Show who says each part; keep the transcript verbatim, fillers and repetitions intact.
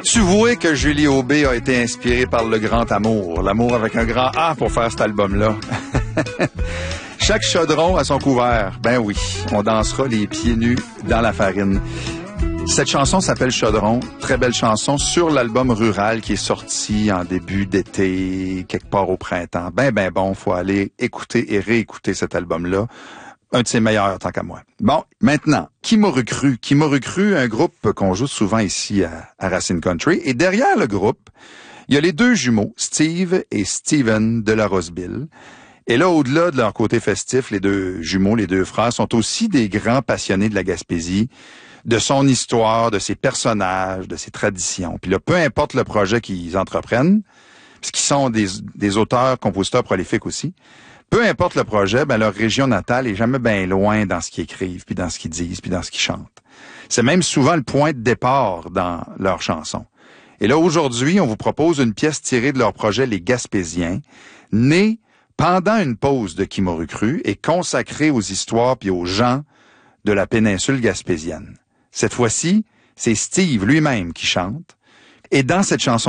Speaker 1: Peux-tu vouer que Julie Aubé a été inspirée par le grand amour? L'amour avec un grand A pour faire cet album-là. Chaque chaudron a son couvert. Ben oui, on dansera les pieds nus dans la farine. Cette chanson s'appelle Chaudron. Très belle chanson sur l'album Rural qui est sorti en début d'été, quelque part au printemps. Ben, ben bon, faut aller écouter et réécouter cet album-là. Un de ses meilleurs, tant qu'à moi. Bon, maintenant, Qui m'aurait cru? Qui m'aurait cru? Un groupe qu'on joue souvent ici à, à Racine Country. Et derrière le groupe, il y a les deux jumeaux, Steve et Steven de la Roseville. Et là, au-delà de leur côté festif, les deux jumeaux, les deux frères, sont aussi des grands passionnés de la Gaspésie, de son histoire, de ses personnages, de ses traditions. Puis là, peu importe le projet qu'ils entreprennent, puisqu'ils sont des, des auteurs, compositeurs prolifiques aussi, peu importe le projet, ben leur région natale est jamais bien loin dans ce qu'ils écrivent, puis dans ce qu'ils disent, puis dans ce qu'ils chantent. C'est même souvent le point de départ dans leurs chansons. Et là, aujourd'hui, on vous propose une pièce tirée de leur projet Les Gaspésiens, née pendant une pause de Qui m'aurait cru et consacrée aux histoires puis aux gens de la péninsule gaspésienne. Cette fois-ci, c'est Steve lui-même qui chante. Et dans cette chanson